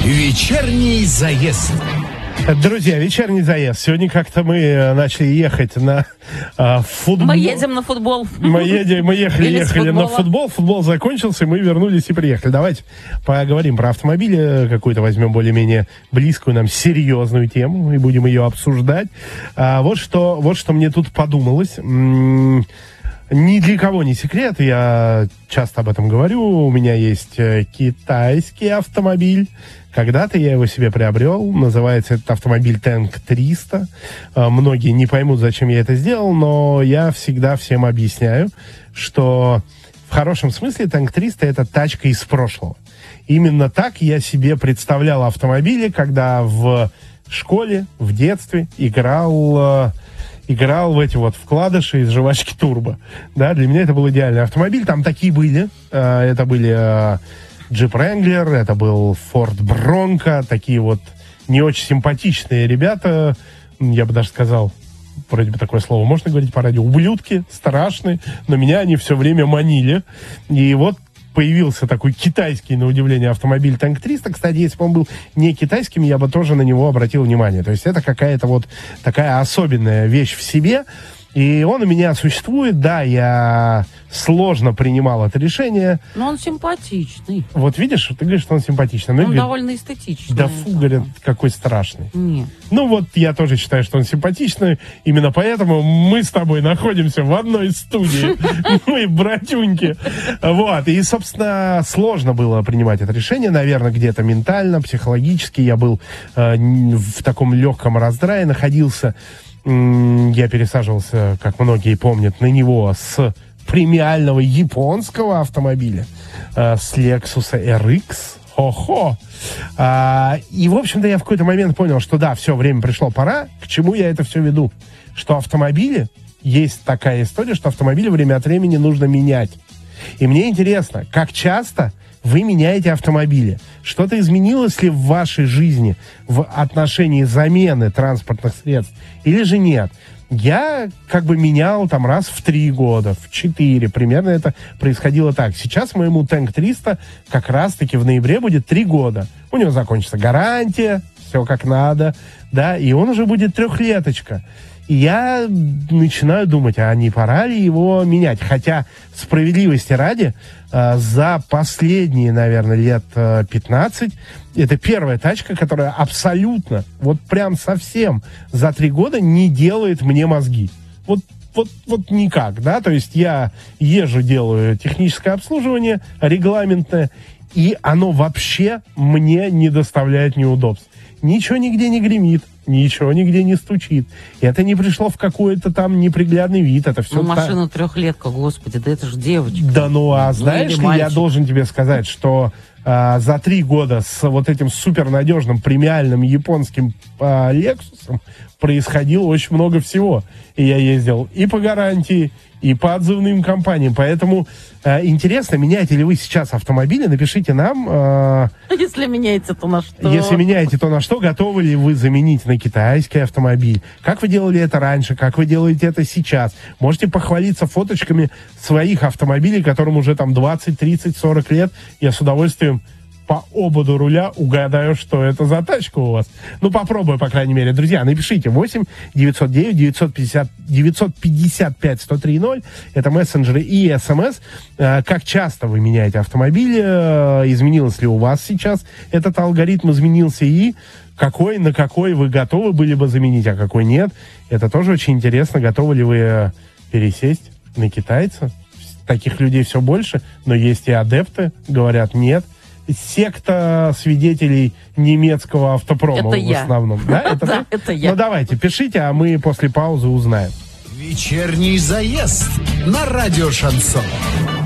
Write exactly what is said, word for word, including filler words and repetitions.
Вечерний заезд. Друзья, вечерний заезд. Сегодня как-то мы начали ехать на а, футбол. Мы едем на футбол. Мы, едем, мы ехали, Или ехали на футбол. Футбол закончился, мы вернулись и приехали. Давайте поговорим про автомобили. Какую-то возьмем более-менее близкую нам серьезную тему и будем ее обсуждать. А, вот, что, вот что мне тут подумалось. М-м- Ни для кого не секрет, я часто об этом говорю. У меня есть китайский автомобиль. Когда-то я его себе приобрел. Называется этот автомобиль Tank триста. Многие не поймут, зачем я это сделал, но я всегда всем объясняю, что в хорошем смысле Tank триста это тачка из прошлого. Именно так я себе представлял автомобили, когда в школе, в детстве играл... играл в эти вот вкладыши из жвачки Турбо. Да, для меня это был идеальный автомобиль. Там такие были. Это были Jeep Wrangler, это был Ford Bronco. Такие вот не очень симпатичные ребята. Я бы даже сказал, вроде бы такое слово можно говорить по радио, ублюдки, страшные. Но меня они все время манили. И вот появился такой китайский, на удивление, автомобиль Tank триста. Кстати, если бы он был не китайским, я бы тоже на него обратил внимание. То есть это какая-то вот такая особенная вещь в себе. И он у меня существует. Да, я сложно принимал это решение. Но он симпатичный. Вот видишь, ты говоришь, что он симпатичный. Он говорит, довольно эстетичный. да фу, говорят, какой страшный. Нет. Ну вот, я тоже считаю, что он симпатичный. Именно поэтому мы с тобой находимся в одной студии. Мы братюньки. Вот. И, собственно, сложно было принимать это решение. Наверное, где-то ментально, психологически. Я был э, в таком легком раздрае, находился. Я пересаживался, как многие помнят, на него с премиального японского автомобиля, э, с Lexus эр икс. Хо-хо. А, и, в общем-то, я в какой-то момент понял, что да, все, время пришло, пора. К чему я это все веду? Что автомобили, есть такая история, что автомобили время от времени нужно менять. И мне интересно, как часто вы меняете автомобили? Что-то изменилось ли в вашей жизни в отношении замены транспортных средств? Или же нет? Я как бы менял там раз в три года, в четыре. Примерно это происходило так. Сейчас моему Tank триста как раз-таки в ноябре будет три года. У него закончится гарантия, все как надо, да, и он уже будет трехлеточка. И я начинаю думать, а не пора ли его менять? Хотя, справедливости ради, э, за последние, наверное, лет э, пятнадцать это первая тачка, которая абсолютно, вот прям совсем за три года не делает мне мозги. Вот, вот, вот никак, да? То есть я езжу, делаю техническое обслуживание регламентное, и оно вообще мне не доставляет неудобств. Ничего нигде не гремит, ничего нигде не стучит. Это не пришло в какой-то там неприглядный вид. Это все. Ну, машина та... трехлетка, господи, да это же девочка. Да ну, а знаешь ну, ли, я должен тебе сказать, что а, за три года с вот этим супернадежным премиальным японским а, Lexus происходило очень много всего. И я ездил и по гарантии, и по отзывным компаниям. Поэтому э, интересно, меняете ли вы сейчас автомобили? Напишите нам. Э, если меняете, то на что? Если меняете, то на что? Готовы ли вы заменить на китайский автомобиль? Как вы делали это раньше? Как вы делаете это сейчас? Можете похвалиться фоточками своих автомобилей, которым уже там двадцать, тридцать, сорок лет. Я с удовольствием по ободу руля угадаю, что это за тачка у вас. Ну, попробую, по крайней мере. Друзья, напишите восемь девятьсот девять девятьсот пятьдесят девятьсот пятьдесят пять сто три ноль. Это мессенджеры и СМС. Как часто вы меняете автомобили? Изменилось ли у вас сейчас этот алгоритм? Изменился и какой, на какой вы готовы были бы заменить, а какой нет? Это тоже очень интересно. Готовы ли вы пересесть на китайца? Таких людей все больше, но есть и адепты, говорят нет. Секта свидетелей немецкого автопрома это в я. основном. Да, это, да, это я. Ну, давайте, пишите, а мы после паузы узнаем. Вечерний заезд на радио Шансон.